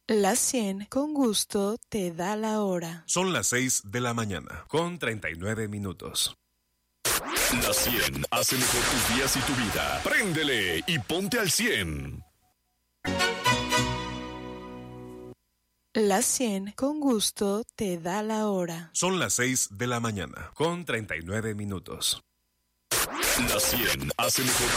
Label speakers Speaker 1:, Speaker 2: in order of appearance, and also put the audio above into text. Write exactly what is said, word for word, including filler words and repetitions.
Speaker 1: La cien con gusto te da la hora.
Speaker 2: Son las seis de la mañana, con treinta y nueve minutos.
Speaker 3: La cien hace mejor tus días y tu vida. Préndele y ponte al cien.
Speaker 1: La cien con gusto te da la hora.
Speaker 2: Son las seis de la mañana, con treinta y nueve minutos.
Speaker 3: La cien hace mejor